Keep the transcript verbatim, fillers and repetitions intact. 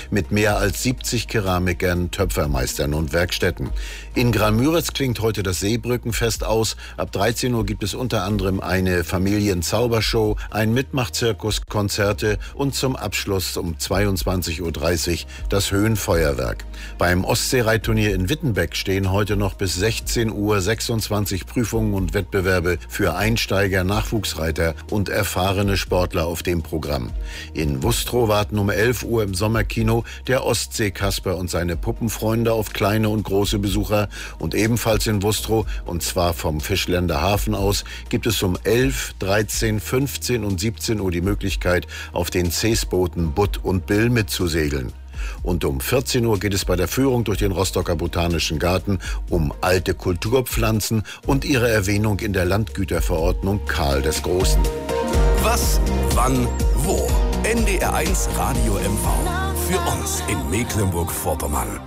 mit mehr als siebzig Keramikern, Töpfermeistern und Werkstätten. In Graal-Müritz klingt heute das Seebrückenfest aus. Ab dreizehn Uhr gibt es unter anderem eine Familienzaubershow, ein Mitmachzirkus, Konzerte und zum Abschluss um zweiundzwanzig Uhr dreißig das Höhenfeuerwerk. Beim Ostseereitturnier in Wittenbeck stehen heute noch bis sechzehn Uhr sechsundzwanzig Prüfungen und Wettbewerbe für Einsteiger, Nachwuchsreiter und erfahrene Sportler auf dem Programm. In Wustrow warten um elf Uhr im Sommerkino der Ostsee-Kasper und seine Puppenfreunde auf kleine und große Besucher. Und ebenfalls in Wustrow, und zwar vom Fischländer Hafen aus, gibt es um elf, dreizehn, fünfzehn und siebzehn Uhr die Möglichkeit, auf den Seesbooten Butt und Bill mitzusegeln. Und um vierzehn Uhr geht es bei der Führung durch den Rostocker Botanischen Garten um alte Kulturpflanzen und ihre Erwähnung in der Landgüterverordnung Karl des Großen. Was, wann, wo? N D R eins Radio M V. Für uns in Mecklenburg-Vorpommern.